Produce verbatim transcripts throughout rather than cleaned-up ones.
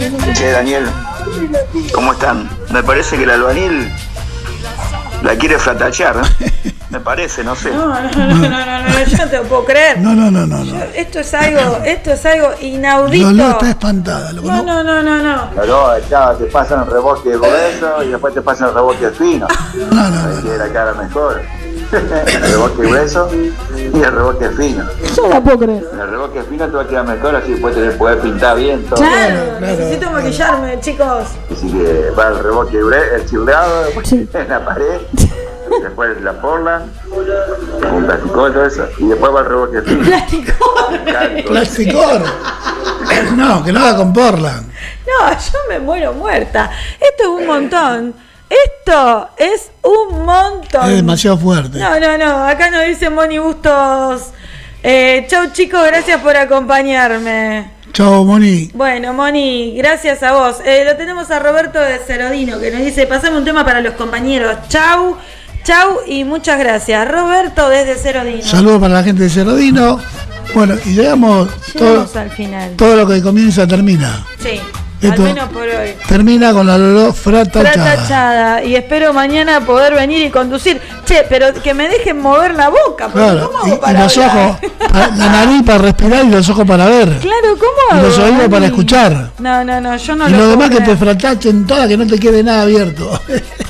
Che, Daniel, ¿cómo están? Me parece que el albañil la quiere fratachear, ¿eh? Me parece, no sé. No, no, no, no, no, no, yo no te lo puedo creer. No, no, no, no. no. Yo, esto es algo, esto es algo inaudito. Lolo está espantada. Lo no, no, no, no, no. Pero ya te pasan el reboque grueso y después te pasan el reboque fino. No, no, no. Ahí tiene la cara mejor. El reboque grueso y el reboque fino. Yo no la puedo creer. El reboque fino te va a quedar mejor, así después te poder pintar bien todo. Claro, Claro, necesito claro. maquillarme, chicos. Así que va el reboque grueso, el chirleado, Sí. en la pared, después la porla, un plasticón, todo eso, y después va el reboque fino. Plasticón. Calco. Plasticor. No, que no haga con Portland. No, yo me muero muerta. Esto es un montón. Esto es un montón. Es demasiado fuerte. No, no, no. Acá nos dice Moni Bustos. Eh, chau chicos, gracias por acompañarme. Chao, Moni. Bueno, Moni, gracias a vos. Eh, lo tenemos a Roberto de Cerodino que nos dice, pasame un tema para los compañeros. Chau, chau y muchas gracias. Roberto desde Cerodino. Saludos para la gente de Cerrodino. Bueno, y llegamos, Llegamos todo, al final. todo lo que comienza termina. Sí, Esto al menos por hoy. Termina con la Lolo fratachada. Fratachada. Y espero mañana poder venir y conducir. Che, pero que me dejen mover la boca. Porque Claro, ¿cómo hago y, y para los hablar? ojos, pa- la nariz para respirar y los ojos para ver. Claro, ¿cómo Y hago? los oídos Dani? para escuchar. No, no, no, yo no Y lo lo puedo demás que te creer. fratachen todas, que no te quede nada abierto.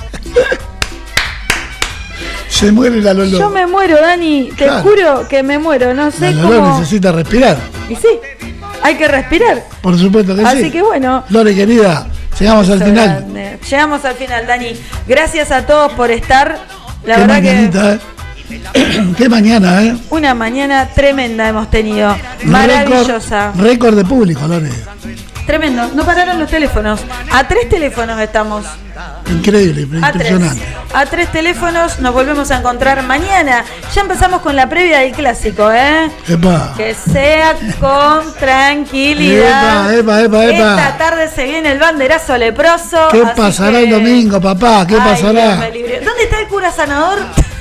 Se muere la Lolo. Yo me muero, Dani. Te Claro. juro que me muero. No La sé Lolo cómo. necesita respirar. Y sí, hay que respirar. Por supuesto que sí. Así que bueno. Lore, querida, llegamos al Eso final. grande. Llegamos al final, Dani. Gracias a todos por estar. La Qué verdad mañanita, ¿eh? Qué mañana, ¿eh? que una mañana tremenda hemos tenido. Maravillosa. Récord, récord de público, Lore. Tremendo. No pararon los teléfonos. A tres teléfonos estamos. Increíble, A tres. impresionante. A tres teléfonos. Nos volvemos a encontrar mañana. Ya empezamos con la previa del clásico, ¿eh? Epa. Que sea con tranquilidad. Epa, epa, epa, epa. Esta tarde se viene el banderazo leproso. ¿Qué así pasará que- el domingo, papá? ¿Qué Ay, pasará? Dios me libre. ¿Dónde está el cura sanador?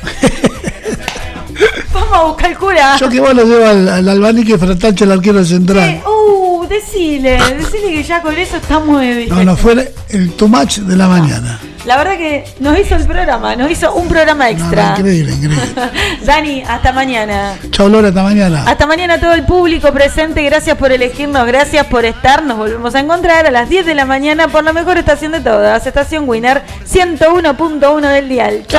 Vamos a buscar el cura. Yo que vos lo llevo al, al albaní que fratache el arquero central. Eh, uh, decile, decile que ya con eso está muy bien. No, no fue el too much de la mañana. La verdad que nos hizo el programa, nos hizo un programa No, extra. no, increíble, increíble. Dani, hasta mañana. Chau, Lore, hasta mañana. Hasta mañana a todo el público presente, gracias por elegirnos, gracias por estar. Nos volvemos a encontrar a las diez de la mañana por la mejor estación de todas, estación Winner ciento uno punto uno del dial. Chau.